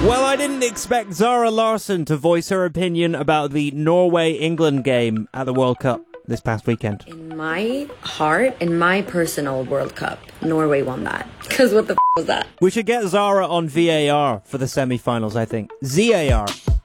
Well, I didn't expect Zara Larsson to voice her opinion about the Norway-England game at the World Cup this past weekend. In my heart, in my personal World Cup, Norway won that. Because what the was that? We should get Zara on VAR for the semi-finals, I think. ZAR.